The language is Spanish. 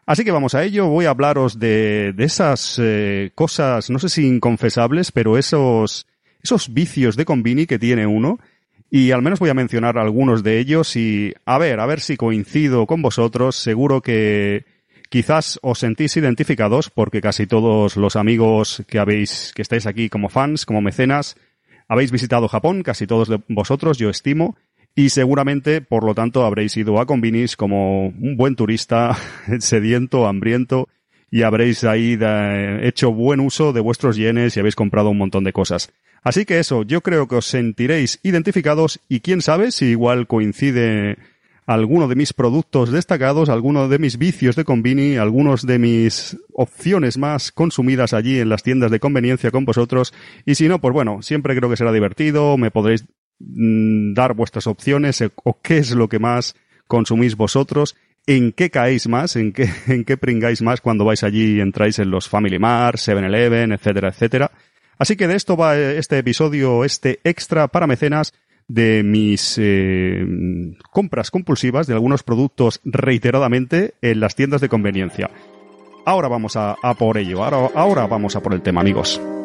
Así que vamos a ello. Voy a hablaros de esas cosas, no sé si inconfesables, pero esos vicios de Conbini que tiene uno. Y al menos voy a mencionar algunos de ellos y a ver si coincido con vosotros. Seguro que quizás os sentís identificados porque casi todos los amigos que estáis aquí como fans, como mecenas, habéis visitado Japón, casi todos de vosotros, yo estimo. Y seguramente, por lo tanto, habréis ido a Conbinis como un buen turista, sediento, hambriento, y habréis ahí hecho buen uso de vuestros yenes y habéis comprado un montón de cosas. Así que eso, yo creo que os sentiréis identificados y quién sabe si igual coincide alguno de mis productos destacados, alguno de mis vicios de Conbini, algunos de mis opciones más consumidas allí en las tiendas de conveniencia con vosotros. Y si no, pues bueno, siempre creo que será divertido, me podréis dar vuestras opciones o qué es lo que más consumís vosotros, en qué caéis más, en qué pringáis más cuando vais allí y entráis en los Family Mart, 7-Eleven, etcétera, etcétera. Así que de esto va este episodio, este extra para mecenas de mis compras compulsivas de algunos productos reiteradamente en las tiendas de conveniencia. Ahora vamos a por ello, ahora vamos a por el tema, amigos.